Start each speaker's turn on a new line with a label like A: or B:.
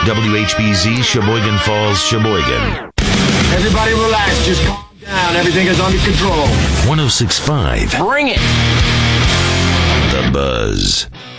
A: WHBZ, Sheboygan Falls, Sheboygan.
B: Everybody relax. Just calm down. Everything is under control.
A: 106.5.
B: Bring it.
A: The Buzz.